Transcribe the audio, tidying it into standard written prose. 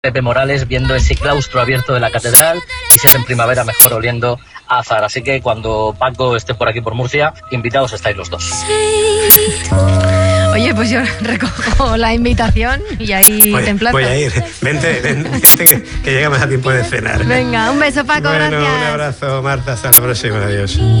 Pepe Morales viendo ese claustro abierto de la catedral y si es en primavera mejor oliendo a azahar. Así que cuando Paco esté por aquí por Murcia, invitados estáis los dos. Oye, pues yo recojo la invitación y ahí te emplazo. Voy a ir. Vente que llegamos a tiempo de cenar. Venga, un beso, Paco, bueno, gracias. Un abrazo, Marta, hasta la próxima, adiós.